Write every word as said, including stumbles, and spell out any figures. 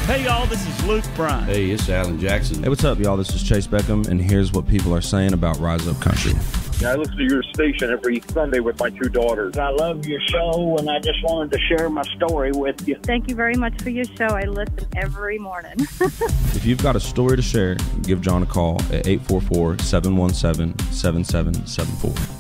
Hey y'all, this is Luke Bryan. Hey, it's Alan Jackson. Hey, what's up, y'all? This is Chase Beckham, and here's what people are saying about Rise Up Country. Yeah, I listen to your station every Sunday with my two daughters. I love your show, and I just wanted to share my story with you. Thank you very much for your show. I listen every morning. If you've got a story to share, give John a call at eight four four, seven one seven, seven seven seven four.